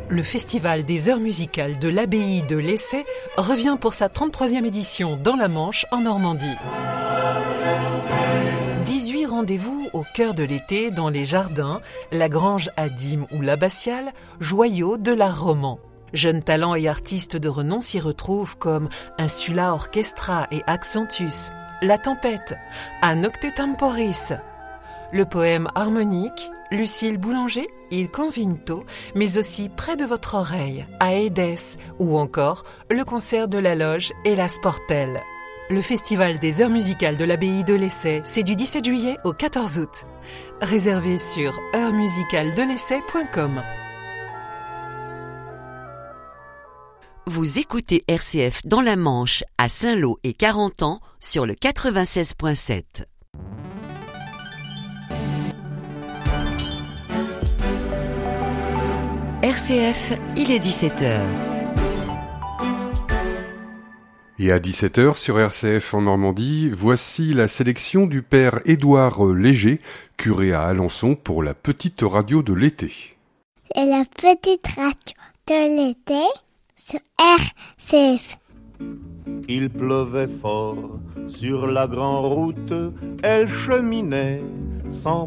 Le Festival des Heures musicales de l'Abbaye de Lessay revient pour sa 33e édition dans la Manche, en Normandie. 18 rendez-vous au cœur de l'été dans les jardins, la Grange à Dîmes ou l'Abbatiale, joyaux de l'art roman. Jeunes talents et artistes de renom s'y retrouvent comme Insula Orchestra et Accentus, La Tempête, A Nocte Temporis, le poème harmonique, Lucille Boulanger, Il Convinto, mais aussi Près de votre oreille, Aedes, ou encore le concert de la Loge et la Sportelle. Le Festival des Heures musicales de l'Abbaye de Lessay, c'est du 17 juillet au 14 août. Réservé sur heuresmusicalesdelessay.com. Vous écoutez RCF dans la Manche, à Saint-Lô et Carentan sur le 96.7. RCF, il est 17h. Et à 17h sur RCF en Normandie, voici la sélection du père Édouard Léger, curé à Alençon pour la petite radio de l'été. Et la petite radio de l'été sur RCF. Il pleuvait fort sur la grande route, elle cheminait sans